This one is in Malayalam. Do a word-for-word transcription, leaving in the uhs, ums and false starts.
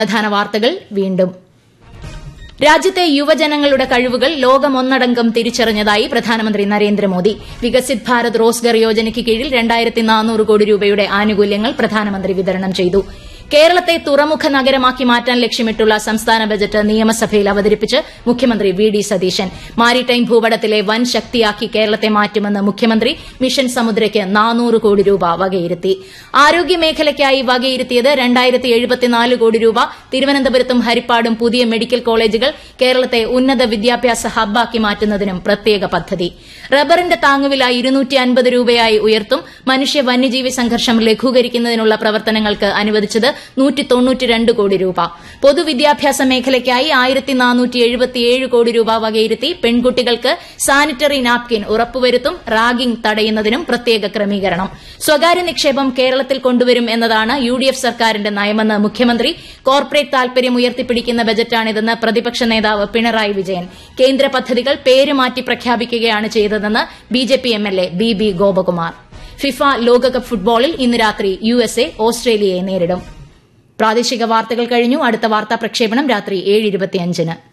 പ്രധാന വാർത്തകൾ വീണ്ടും. രാജ്യത്തെ യുവജനങ്ങളുടെ കഴിവുകൾ ലോകമൊന്നടങ്കം തിരിച്ചറിഞ്ഞതായി പ്രധാനമന്ത്രി നരേന്ദ്രമോദി. വികസിത് ഭാരത് റോസ്ഗർ യോജനയ്ക്ക് കീഴിൽ രണ്ടായിരത്തി നാനൂറ് കോടി രൂപയുടെ ആനുകൂല്യങ്ങൾ പ്രധാനമന്ത്രി വിതരണം ചെയ്തു. കേരളത്തെ തുറമുഖ നഗരമാക്കി മാറ്റാൻ ലക്ഷ്യമിട്ടുള്ള സംസ്ഥാന ബജറ്റ് നിയമസഭയിൽ അവതരിപ്പിച്ച് മുഖ്യമന്ത്രി വി ഡി സതീശൻ. മാരിടൈം ഭൂപടത്തിലെ വൻ ശക്തിയാക്കി കേരളത്തെ മാറ്റുമെന്ന് മുഖ്യമന്ത്രി. മിഷൻ സമുദ്രയ്ക്ക് നാനൂറ് കോടി രൂപ വകയിരുത്തി. ആരോഗ്യമേഖലയ്ക്കായി വകയിരുത്തിയത് രണ്ടായിരത്തി എഴുപത്തിനാല് കോടി രൂപ. തിരുവനന്തപുരത്തും ഹരിപ്പാടും പുതിയ മെഡിക്കൽ കോളേജുകൾ. കേരളത്തെ ഉന്നത വിദ്യാഭ്യാസ ഹബ്ബാക്കി മാറ്റുന്നതിനും പ്രത്യേക പദ്ധതി. റബ്ബറിന്റെ താങ്ങുവില ഇരുന്നൂറ്റി അൻപത് രൂപയായി ഉയർത്തും. മനുഷ്യ വന്യജീവി സംഘർഷം ലഘൂകരിക്കുന്നതിനുള്ള പ്രവർത്തനങ്ങൾക്ക് അനുവദിച്ചത് നൂറ്റി തൊണ്ണൂറ്റിരണ്ട് കോടി രൂപ. പൊതുവിദ്യാഭ്യാസ മേഖലയ്ക്കായി ആയിരത്തി നാനൂറ്റി എഴുപത്തിയേഴ് കോടി രൂപ വകയിരുത്തി. പെൺകുട്ടികൾക്ക് സാനിറ്ററി നാപ്കിൻ ഉറപ്പുവരുത്തും. റാഗിംഗ് തടയുന്നതിനും പ്രത്യേക ക്രമീകരണം. സ്വകാര്യ നിക്ഷേപം കേരളത്തിൽ കൊണ്ടുവരും എന്നതാണ് യു ഡി എഫ് സർക്കാരിന്റെ നയമെന്ന് മുഖ്യമന്ത്രി. കോർപ്പറേറ്റ് താൽപര്യം ഉയർത്തിപ്പിടിക്കുന്ന ബജറ്റാണിതെന്ന് പ്രതിപക്ഷ നേതാവ് പിണറായി വിജയൻ. കേന്ദ്ര പദ്ധതികൾ പേരുമാറ്റി പ്രഖ്യാപിക്കുകയാണ് ചെയ്തതെന്ന് B J P M L A B B Gopakumar. FIFA ലോകകപ്പ് ഫുട്ബോളിൽ ഇന്ന് രാത്രി യു എസ് എ ഓസ്ട്രേലിയയെ നേരിടും. പ്രാദേശിക വാർത്തകൾ കഴിഞ്ഞു. അടുത്ത വാർത്താ പ്രക്ഷേപണം രാത്രി ഏഴ് ഇരുപത്തിയഞ്ചിന്.